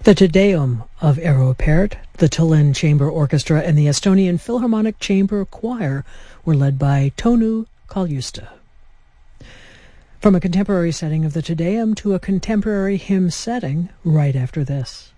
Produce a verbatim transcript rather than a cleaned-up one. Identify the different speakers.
Speaker 1: The Te Deum of Eero Peart, the Tallinn Chamber Orchestra, and the Estonian Philharmonic Chamber Choir were led by Tonu Kaljuste. From a contemporary setting of the Te Deum to a contemporary hymn setting right after this.